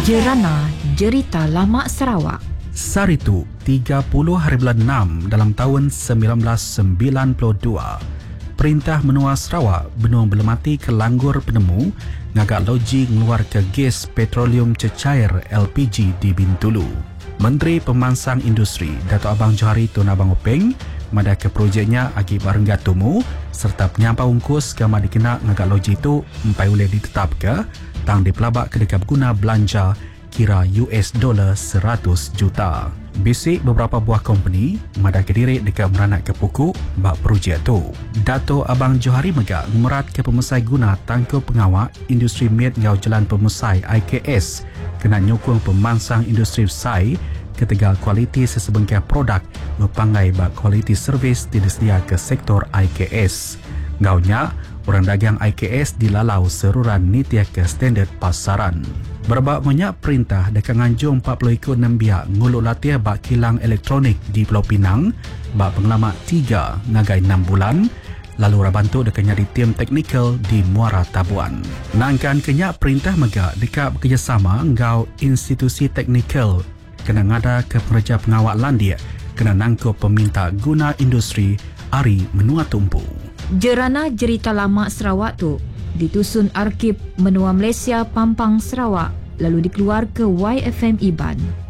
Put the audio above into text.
Jerana Jerita Lama Sarawak. Saritu 30 hari bulan 6 dalam tahun 1992. Perintah Menua Sarawak benung belemati ke langgur penemu ngagak loji ngeluar ke gas petroleum cecair LPG di Bintulu. Menteri Pemansang Industri Dato' Abang Johari Tun Abang Openg mada ke projeknya agi barenggat tumu serta penyampah ungkus gama dikena ngagak loji itu empai boleh ditetap ke tang dipelabak ke dekat guna belanja kira US $100 juta. Bisik beberapa buah company mada ke diri dekat meranak ke pokok bak projek tu. Dato' Abang Johari megak merat ke pemesai guna tangkup pengawak industri med ngau jalan pemesai IKS kena nyokong pemansang industri sai ketiga kualiti sesebengkai produk berpangai bak kualiti servis disedia ke sektor IKS. Ngaunya, orang dagang IKS dilalau seruran nitia ke standard pasaran. Berbak banyak perintah dekat nganjung 46 biak nguluk latih bak kilang elektronik di Pulau Pinang bak pengalaman 3 ngagai 6 bulan lalu rabantu dekat nyari tim teknikal di Muara Tabuan. Nangkan kenyak perintah megak dekat bekerjasama ngau institusi teknikal kena ngada ke pengerja pengawak landia kena nangkup peminta guna industri Ari Menua Tumpu. Jerana Jerita Lama Sarawak tu ditusun Arkib Menua Malaysia Pampang Sarawak lalu dikeluar ke YFM Iban.